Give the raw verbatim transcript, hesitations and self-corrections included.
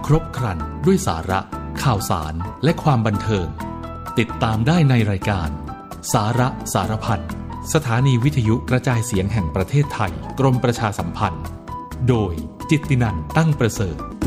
รบครันด้วยสาระข่าวสารและความบันเทิงติดตามได้ในรายการสาระสารพันสถานีวิทยุกระจายเสียงแห่งประเทศไทยกรมประชาสัมพันธ์โดยจิตตินันท์ตั้งประเสริฐ